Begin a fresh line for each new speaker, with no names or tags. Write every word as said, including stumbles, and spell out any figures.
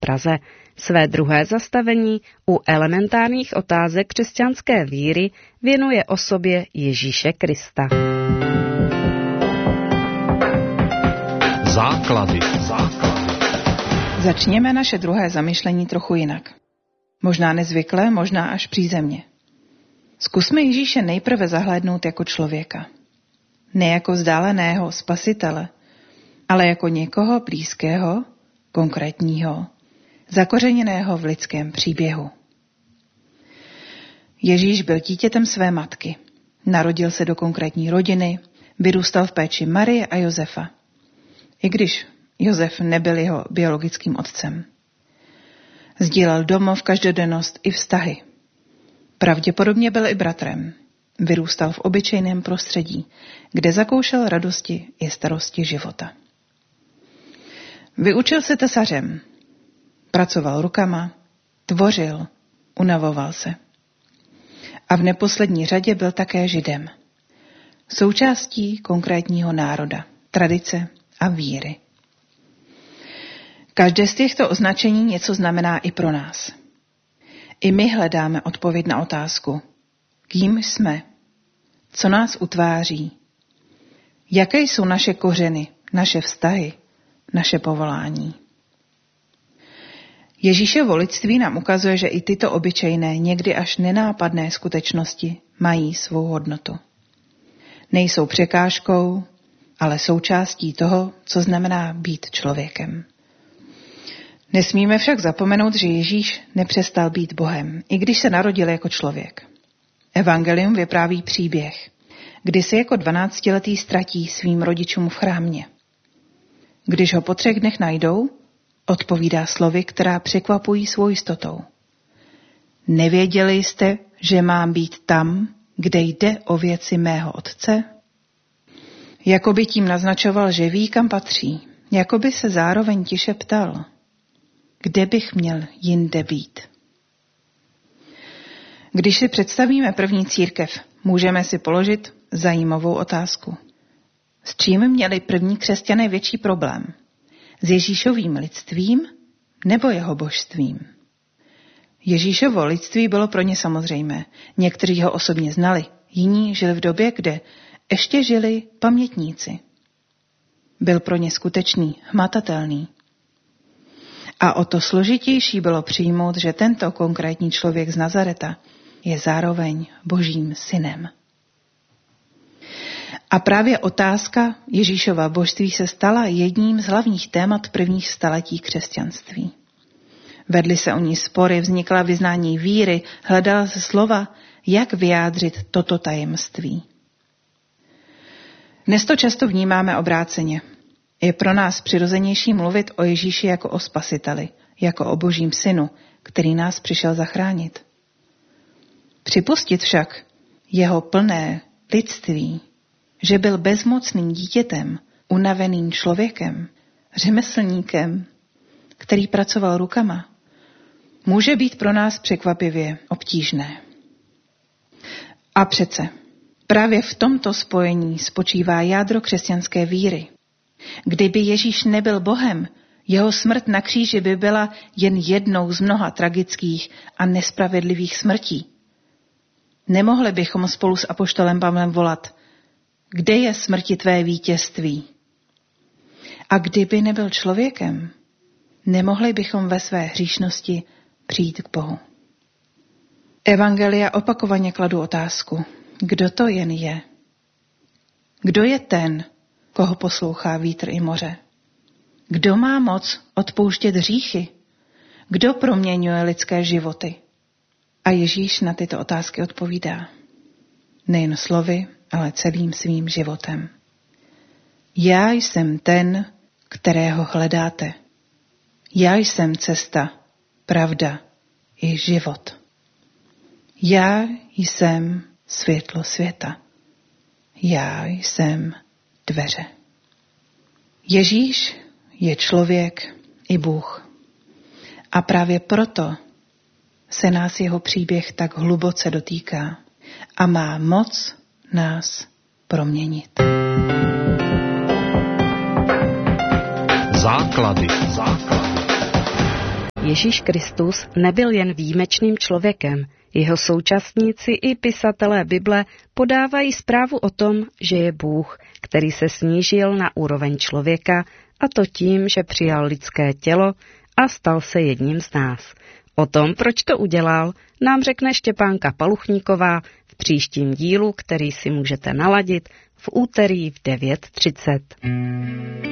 Praze. Své druhé zastavení u elementárních otázek křesťanské víry věnuje osobě Ježíše Krista.
Základy. Základy.
Začněme naše druhé zamyšlení trochu jinak. Možná nezvykle, možná až přízemně. Zkusme Ježíše nejprve zahlédnout jako člověka. Ne jako vzdáleného spasitele, ale jako někoho blízkého, konkrétního, zakořeněného v lidském příběhu. Ježíš byl dítětem své matky. Narodil se do konkrétní rodiny, vyrůstal v péči Marie a Josefa. I když Josef nebyl jeho biologickým otcem. Sdílel domov, každodennost i vztahy. Pravděpodobně byl i bratrem. Vyrůstal v obyčejném prostředí, kde zakoušel radosti i starosti života. Vyučil se tesařem. Pracoval rukama, tvořil, unavoval se. A v neposlední řadě byl také Židem. Součástí konkrétního národa, tradice a víry. Každé z těchto označení něco znamená i pro nás. I my hledáme odpověď na otázku, kým jsme, co nás utváří, jaké jsou naše kořeny, naše vztahy, naše povolání. Ježíšovo lidství nám ukazuje, že i tyto obyčejné, někdy až nenápadné skutečnosti mají svou hodnotu. Nejsou překážkou, ale součástí toho, co znamená být člověkem. Nesmíme však zapomenout, že Ježíš nepřestal být Bohem, i když se narodil jako člověk. Evangelium vypráví příběh, kdy se jako dvanáctiletý ztratí svým rodičům v chrámě. Když ho po třech dnech najdou, odpovídá slovy, která překvapují svou jistotou. Nevěděli jste, že mám být tam, kde jde o věci mého otce? Jakoby tím naznačoval, že ví, kam patří. Jakoby se zároveň tiše ptal, kde bych měl jinde být. Když si představíme první církev, můžeme si položit zajímavou otázku. S čím měli první křesťané větší problém? S Ježíšovým lidstvím nebo jeho božstvím? Ježíšovo lidství bylo pro ně samozřejmé. Někteří ho osobně znali, jiní žili v době, kde ještě žili pamětníci. Byl pro ně skutečný, hmatatelný. A o to složitější bylo přijmout, že tento konkrétní člověk z Nazareta je zároveň Božím synem. A právě otázka Ježíšova božství se stala jedním z hlavních témat prvních staletí křesťanství. Vedly se o ní spory, vznikla vyznání víry, hledala se slova, jak vyjádřit toto tajemství. Dnes to často vnímáme obráceně. Je pro nás přirozenější mluvit o Ježíši jako o spasiteli, jako o Božím synu, který nás přišel zachránit. Připustit však jeho plné lidství, že byl bezmocným dítětem, unaveným člověkem, řemeslníkem, který pracoval rukama, může být pro nás překvapivě obtížné. A přece, právě v tomto spojení spočívá jádro křesťanské víry. Kdyby Ježíš nebyl Bohem, jeho smrt na kříži by byla jen jednou z mnoha tragických a nespravedlivých smrtí. Nemohli bychom spolu s apoštolem Pavlem volat, kde je smrti tvé vítězství? A kdyby nebyl člověkem, nemohli bychom ve své hříšnosti přijít k Bohu. Evangelia opakovaně kladu otázku, kdo to jen je? Kdo je ten, koho poslouchá vítr i moře? Kdo má moc odpouštět hříchy? Kdo proměňuje lidské životy? A Ježíš na tyto otázky odpovídá. Nejen slovy, ale celým svým životem. Já jsem ten, kterého hledáte. Já jsem cesta, pravda i život. Já jsem světlo světa. Já jsem dveře. Ježíš je člověk i Bůh. A právě proto se nás jeho příběh tak hluboce dotýká a má moc nás proměnit.
Základy. Základy.
Ježíš Kristus nebyl jen výjimečným člověkem. Jeho současníci i pisatelé Bible podávají zprávu o tom, že je Bůh, který se snížil na úroveň člověka, a to tím, že přijal lidské tělo a stal se jedním z nás. O tom, proč to udělal, nám řekne Štěpánka Paluchníková v příštím dílu, který si můžete naladit v úterý v devět třicet.